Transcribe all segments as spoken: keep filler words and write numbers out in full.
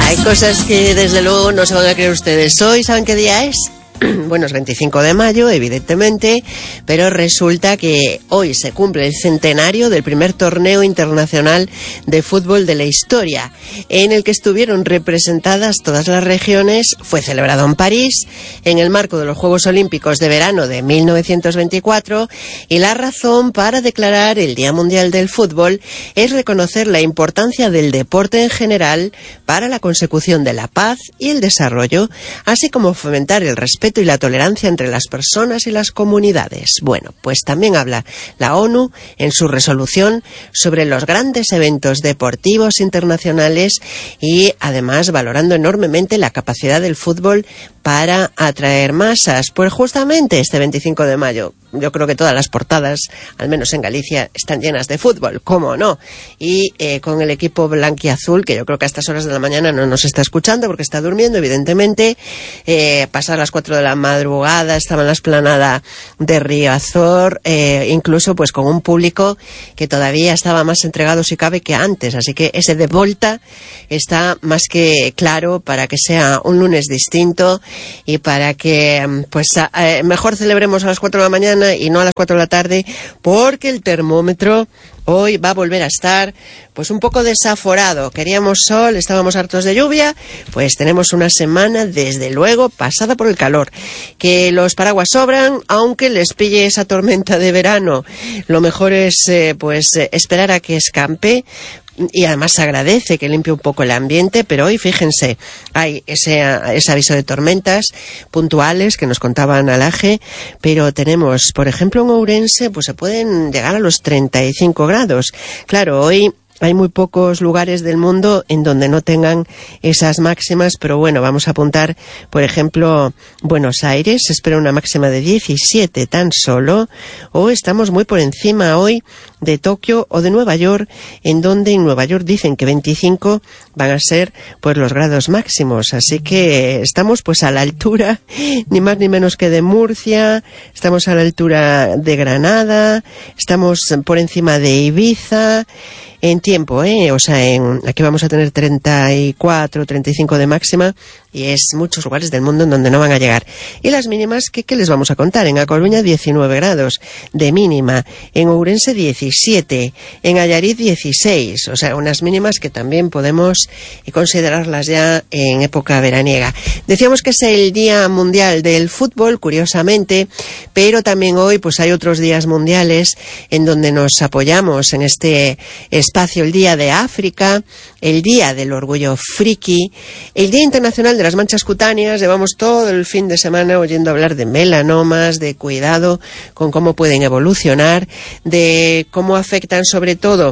Hay cosas que desde luego no se van a creer ustedes. Hoy, ¿saben qué día es? Bueno, es veinticinco de mayo, evidentemente, pero resulta que hoy se cumple el centenario del primer torneo internacional de fútbol de la historia, en el que estuvieron representadas todas las regiones. Fue celebrado en París, en el marco de los Juegos Olímpicos de verano de mil novecientos veinticuatro, y la razón para declarar el Día Mundial del Fútbol es reconocer la importancia del deporte en general para la consecución de la paz y el desarrollo, así como fomentar el respeto y la tolerancia entre las personas y las comunidades. Bueno, pues también habla la ONU en su resolución sobre los grandes eventos deportivos internacionales y además valorando enormemente la capacidad del fútbol para atraer masas. Pues justamente este veinticinco de mayo, yo creo que todas las portadas, al menos en Galicia, están llenas de fútbol, ¿cómo no? Y eh, con el equipo blanquiazul, que yo creo que a estas horas de la mañana no nos está escuchando porque está durmiendo, evidentemente, eh, pasar las cuatro de la madrugada, estaba en la explanada de Riazor, eh, incluso pues con un público que todavía estaba más entregado si cabe que antes, así que ese de volta está más que claro para que sea un lunes distinto y para que pues eh, mejor celebremos a las cuatro de la mañana y no a las cuatro de la tarde, porque el termómetro hoy va a volver a estar pues un poco desaforado. Queríamos sol, estábamos hartos de lluvia, pues tenemos una semana desde luego pasada por el calor. Que los paraguas sobran, aunque les pille esa tormenta de verano. Lo mejor es eh, pues eh, esperar a que escampe. Y además se agradece que limpie un poco el ambiente, pero hoy, fíjense, hay ese, ese aviso de tormentas puntuales que nos contaban Alaje, pero tenemos, por ejemplo, en Ourense, pues se pueden llegar a los treinta y cinco grados. Claro, hoy hay muy pocos lugares del mundo en donde no tengan esas máximas, pero bueno, vamos a apuntar, por ejemplo, Buenos Aires, se espera una máxima de diecisiete tan solo, o estamos muy por encima hoy de Tokio o de Nueva York, en donde en Nueva York dicen que veinticinco van a ser pues los grados máximos, así que estamos pues a la altura, ni más ni menos que de Murcia, estamos a la altura de Granada, estamos por encima de Ibiza, en tiempo, ¿eh? O sea, en, aquí vamos a tener treinta y cuatro, treinta y cinco de máxima, y es muchos lugares del mundo en donde no van a llegar. Y las mínimas, ¿qué, qué les vamos a contar? En A Coruña diecinueve grados de mínima, en Ourense diecisiete, en Allariz dieciséis, o sea, unas mínimas que también podemos considerarlas ya en época veraniega. Decíamos que es el Día Mundial del Fútbol, curiosamente, pero también hoy pues hay otros días mundiales en donde nos apoyamos en este espacio: el Día de África, el Día del Orgullo Friki, el Día Internacional de las Manchas Cutáneas. Llevamos todo el fin de semana oyendo hablar de melanomas, de cuidado con cómo pueden evolucionar, de cómo afectan sobre todo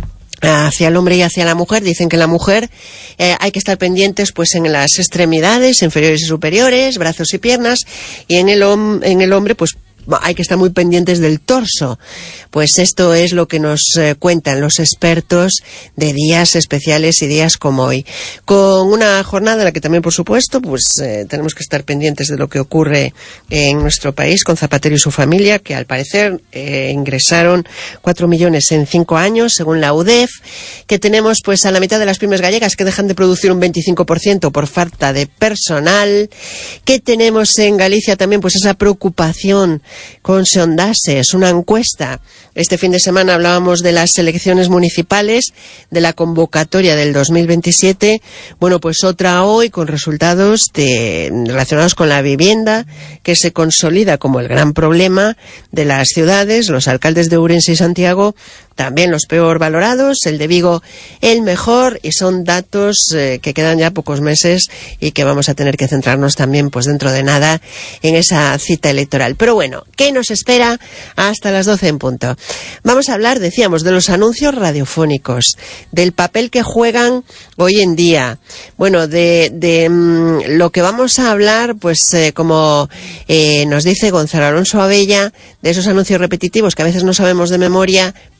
hacia el hombre y hacia la mujer. Dicen que la mujer eh, hay que estar pendientes pues en las extremidades inferiores y superiores, brazos y piernas, y en el, hom- en el hombre pues hay que estar muy pendientes del torso. Pues esto es lo que nos eh, cuentan los expertos de días especiales y días como hoy, con una jornada en la que también, por supuesto, pues eh, tenemos que estar pendientes de lo que ocurre en nuestro país con Zapatero y su familia, que al parecer eh, ingresaron cuatro millones en cinco años, según la U D E F, que tenemos pues a la mitad de las pymes gallegas que dejan de producir un veinticinco por ciento por falta de personal, que tenemos en Galicia también pues esa preocupación con Sondases, una encuesta. Este fin de semana hablábamos de las elecciones municipales, de la convocatoria del dos mil veintisiete. Bueno, pues otra hoy con resultados de, relacionados con la vivienda, que se consolida como el gran problema de las ciudades. Los alcaldes de Ourense y Santiago también los peor valorados, el de Vigo el mejor, y son datos eh, que quedan ya pocos meses y que vamos a tener que centrarnos también pues dentro de nada en esa cita electoral. Pero bueno, ¿qué nos espera hasta las doce en punto? Vamos a hablar, decíamos, de los anuncios radiofónicos, del papel que juegan hoy en día, bueno, de, de mmm, lo que vamos a hablar, pues eh, como eh, nos dice Gonzalo Alonso Abella, de esos anuncios repetitivos que a veces no sabemos de memoria,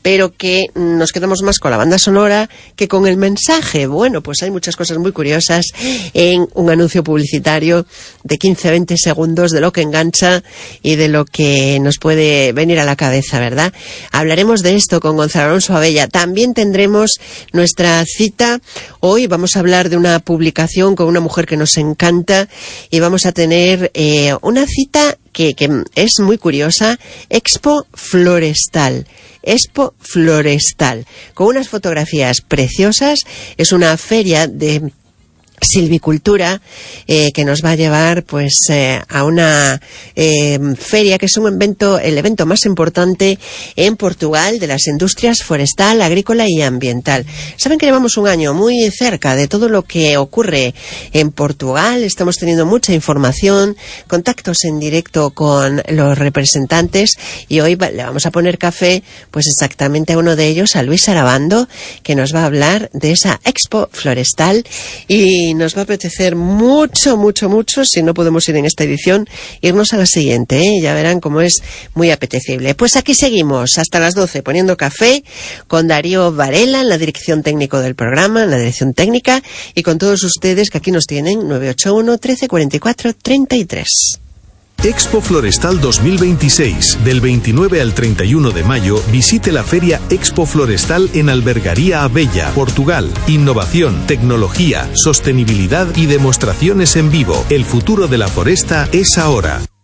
pero que nos quedamos más con la banda sonora que con el mensaje. Bueno, pues hay muchas cosas muy curiosas en un anuncio publicitario de quince a veinte segundos, de lo que engancha y de lo que nos puede venir a la cabeza, ¿verdad? Hablaremos de esto con Gonzalo Alonso Abella. También tendremos nuestra cita. Hoy vamos a hablar de una publicación con una mujer que nos encanta y vamos a tener eh, una cita que, que es muy curiosa, Expo Florestal. Expo Florestal, con unas fotografías preciosas. Es una feria de silvicultura eh, que nos va a llevar pues eh, a una eh, feria que es un evento, el evento más importante en Portugal de las industrias forestal, agrícola y ambiental. Saben que llevamos un año muy cerca de todo lo que ocurre en Portugal. Estamos teniendo mucha información, contactos en directo con los representantes, y hoy le vamos a poner café pues exactamente a uno de ellos, a Luis Arabando, que nos va a hablar de esa Expo Florestal. Y nos va a apetecer mucho, mucho, mucho, si no podemos ir en esta edición, irnos a la siguiente, ¿eh? Ya verán cómo es muy apetecible. Pues aquí seguimos hasta las doce poniendo café con Darío Varela en la dirección técnica del programa, en la dirección técnica, y con todos ustedes que aquí nos tienen nueve ocho uno, trece cuarenta y cuatro, treinta y tres. Expo Florestal dos mil veintiséis. Del veintinueve al treinta y uno de mayo, visite la feria Expo Florestal en Albergaría Abella, Portugal. Innovación, tecnología, sostenibilidad y demostraciones en vivo. El futuro de la foresta es ahora.